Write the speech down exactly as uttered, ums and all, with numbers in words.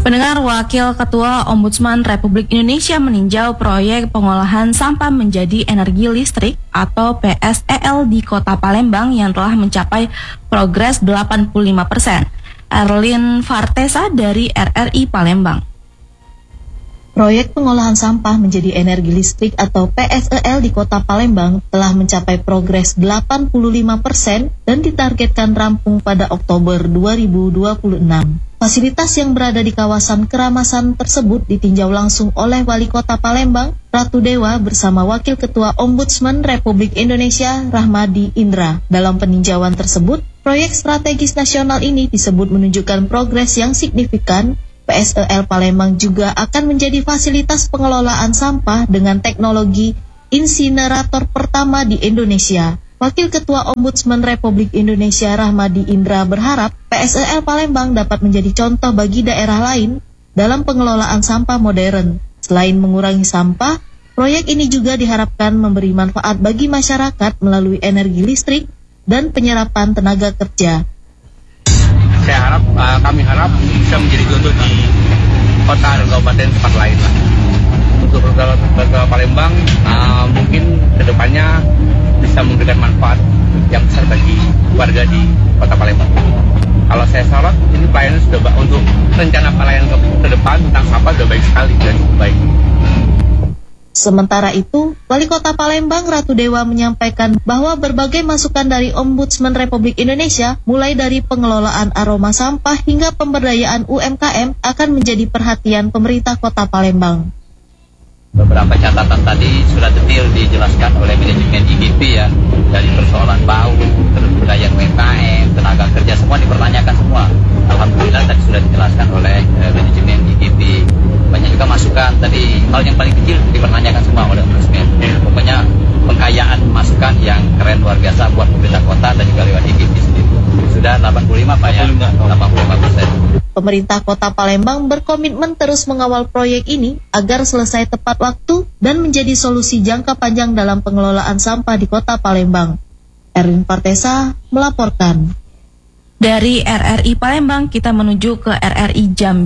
Pendengar, Wakil Ketua Ombudsman Republik Indonesia meninjau proyek pengolahan sampah menjadi energi listrik atau P S E L di Kota Palembang yang telah mencapai progres delapan puluh lima persen. Erlin Fartesa dari R R I Palembang. Proyek pengolahan sampah menjadi energi listrik atau P S E L di Kota Palembang telah mencapai progres delapan puluh lima persen dan ditargetkan rampung pada Oktober dua ribu dua puluh enam. Fasilitas yang berada di kawasan keramasan tersebut ditinjau langsung oleh Wali Kota Palembang, Ratu Dewa bersama Wakil Ketua Ombudsman Republik Indonesia, Rahmadi Indra. Dalam peninjauan tersebut, proyek strategis nasional ini disebut menunjukkan progres yang signifikan. P S E L Palembang juga akan menjadi fasilitas pengelolaan sampah dengan teknologi insinerator pertama di Indonesia. Wakil Ketua Ombudsman Republik Indonesia Rahmadi Indra berharap P S E L Palembang dapat menjadi contoh bagi daerah lain dalam pengelolaan sampah modern. Selain mengurangi sampah, proyek ini juga diharapkan memberi manfaat bagi masyarakat melalui energi listrik dan penyerapan tenaga kerja. Saya harap, uh, kami harap bisa menjadi contoh di kota dan kabupaten tempat lain lah. Untuk Kota Palembang, uh, mungkin kedepannya bisa memberikan manfaat yang besar bagi warga di Kota Palembang. Kalau saya sorot, ini pelayanan sudah baik untuk rencana pelayanan ke, ke depan tentang sampah sudah baik sekali dan cukup baik. Sementara itu, Wali Kota Palembang Ratu Dewa menyampaikan bahwa berbagai masukan dari Ombudsman Republik Indonesia, mulai dari pengelolaan aroma sampah hingga pemberdayaan U M K M akan menjadi perhatian pemerintah Kota Palembang. Beberapa catatan tadi sudah detail dijelaskan oleh manajemen I G P ya, dari persoalan bau, pemberdayaan U M K M, tenaga kerja, semua dipertanyakan semua. Alhamdulillah tadi sudah dijelaskan oleh eh, manajemen I G P. Banyak juga masukan tadi, hal yang paling kecil dipertanyakan semua oleh ombudsman. Pokoknya pengkayaan masukan yang keren luar biasa buat pemerintah kota dan juga lewat I G P sendiri. Sudah delapan puluh lima Pak ya, delapan puluh lima persen. Pemerintah Kota Palembang berkomitmen terus mengawal proyek ini agar selesai tepat waktu dan menjadi solusi jangka panjang dalam pengelolaan sampah di Kota Palembang. Erlin Fartesa melaporkan. Dari R R I Palembang kita menuju ke R R I Jambi.